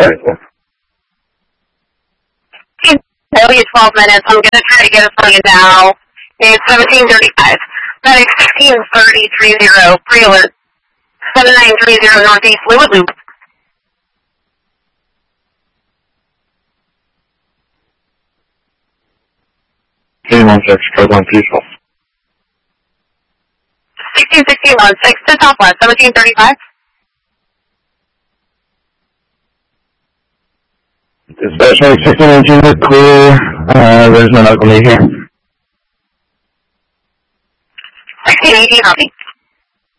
Very cool. It'll be 12 minutes. I'm going to try to get it for you now. It's 17:35. Medic 163030, pre-alert. 7930 Northeast Fluid Loop. K16, code 1 peaceful. 1616 to Southwest, 1735. Dispatch 1619 is clear. There's no medical need here. 1618, copy.